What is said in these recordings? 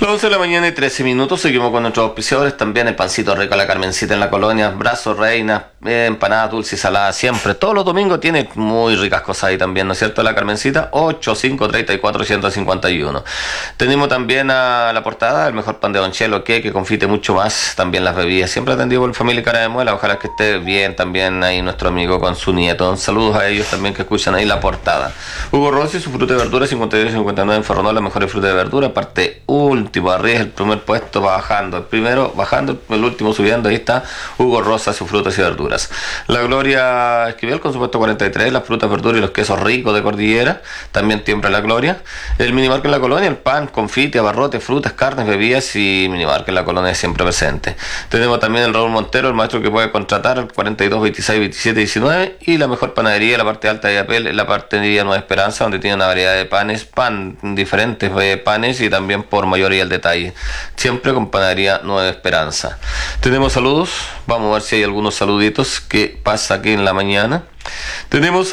Las 11 de la mañana y 13 minutos, seguimos con nuestros auspiciadores, también el pancito rico, la Carmencita en la colonia, Brazo Reina, empanadas dulce y salada siempre, todos los domingos tiene muy ricas cosas ahí también, ¿no es cierto? La Carmencita, 8534-151. Tenemos también a La Portada, el mejor pan de Don Chelo, que confite mucho más, también las bebidas, siempre atendido por familia Cara de Muela, ojalá que esté bien también ahí nuestro amigo con su nieto, saludos a ellos también que escuchan ahí La Portada. Hugo Rossi, su fruta de verdura, 52.59 en Ferronal, la mejor fruta de verdura, parte último, arriba es el primer puesto, va bajando, el primero bajando, el último subiendo, ahí está Hugo Rosa, sus frutas y verduras. La Gloria Esquivel con su puesto 43, las frutas, verduras y los quesos ricos de Cordillera, también siempre la Gloria. El Minimarket en la colonia, el pan, confite, abarrotes, frutas, carnes, bebidas y Minimarket en la colonia siempre presente. Tenemos también el Raúl Montero, el maestro que puede contratar, el 42 26 27 19, y la mejor panadería, la parte alta de Apel, la panadería Nueva Esperanza, donde tiene una variedad de panes, diferentes panes y también por mayoría el detalle, siempre con panadería Nueva Esperanza. Tenemos saludos, vamos a ver si hay algunos saluditos que pasa aquí en la mañana. Tenemos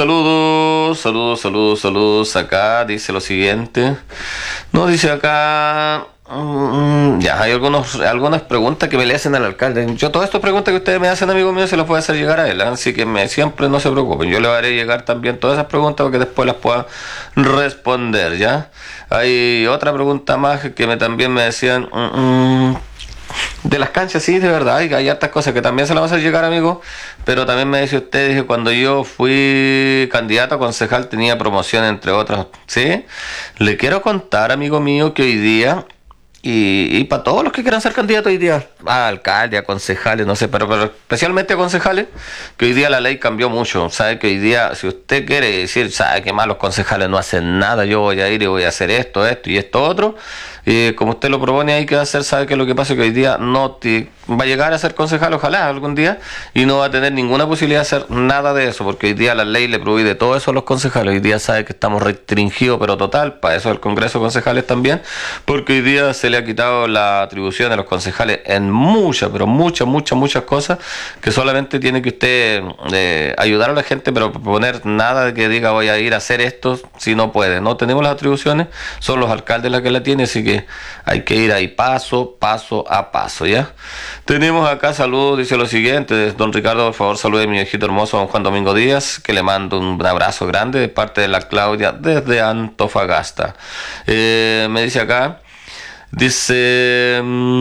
saludos acá, dice lo siguiente, no dice acá. Ya, hay algunas preguntas que me le hacen al alcalde. Yo todas estas preguntas que ustedes me hacen, amigos míos, se las voy a hacer llegar a él, así que siempre no se preocupen, yo le haré llegar también todas esas preguntas para que después las pueda responder, ¿ya? Hay otra pregunta más que también me decían de las canchas, sí, de verdad, hay hartas cosas que también se las va a hacer llegar, amigos, pero también me decía usted, dije, cuando yo fui candidato a concejal tenía promoción, entre otras, ¿sí? Le quiero contar, amigo mío, que hoy día y para todos los que quieran ser candidatos hoy día, a alcalde, a concejales, no sé, pero especialmente a concejales, que hoy día la ley cambió mucho, sabe que hoy día, si usted quiere decir, sabe que más los concejales no hacen nada, yo voy a ir y voy a hacer esto y esto otro, como usted lo propone ahí que va a hacer, sabe que lo que pasa es que hoy día no va a llegar a ser concejal, ojalá algún día, y no va a tener ninguna posibilidad de hacer nada de eso, porque hoy día la ley le prohíbe todo eso a los concejales, hoy día sabe que estamos restringidos, pero total, para eso el Congreso de Concejales también, porque hoy día se le ha quitado la atribución a los concejales en muchas cosas, que solamente tiene que usted ayudar a la gente, pero poner nada de que diga voy a ir a hacer esto, si no puede, no tenemos las atribuciones, son los alcaldes los que la tienen, así que hay que ir ahí paso a paso, ¿ya? Tenemos acá saludos, dice lo siguiente, don Ricardo, por favor salude a mi viejito hermoso, don Juan Domingo Díaz, que le mando un abrazo grande de parte de la Claudia desde Antofagasta. Me dice acá, dice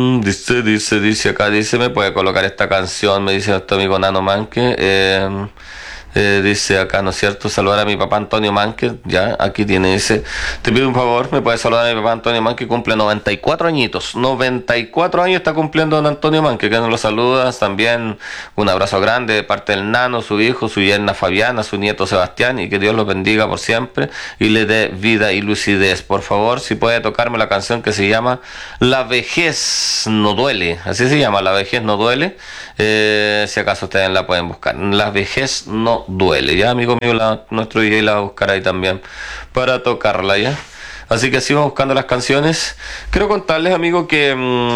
acá, me puede colocar esta canción, me dice nuestro amigo Nano Manque, dice acá, ¿no es cierto? Saludar a mi papá Antonio Manque, ya, aquí tiene, dice, te pido un favor, me puedes saludar a mi papá Antonio Manque, cumple 94 añitos, 94 años está cumpliendo don Antonio Manque, que nos lo saludas, también un abrazo grande de parte del Nano, su hijo, su yerna Fabiana, su nieto Sebastián, y que Dios los bendiga por siempre, y le dé vida y lucidez. Por favor, si puede tocarme la canción que se llama La vejez no duele, así se llama, La vejez no duele, si acaso ustedes la pueden buscar, La vejez no duele, ya, amigo mío, nuestro DJ la va a buscar ahí también para tocarla, ya. Así que así vamos buscando las canciones. Quiero contarles, amigo, que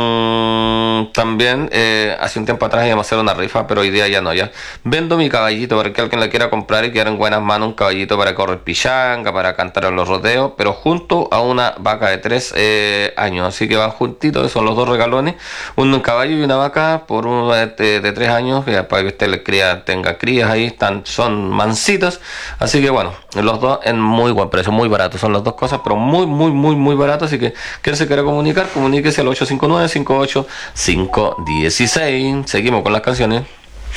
también hace un tiempo atrás íbamos a hacer una rifa, pero hoy día ya no, ya. Vendo mi caballito para que alguien la quiera comprar y quedar en buenas manos, un caballito para correr pichanga, para cantar en los rodeos, pero junto a una vaca de 3 años. Así que van juntitos, son los dos regalones, un caballo y una vaca por uno de 3 años, para que usted tenga crías ahí, son mansitos. Así que bueno, los dos en muy buen precio, muy baratos, son las dos cosas, pero muy barato, así que quien se quiera comunicar, comuníquese al 859-58516. Seguimos con las canciones.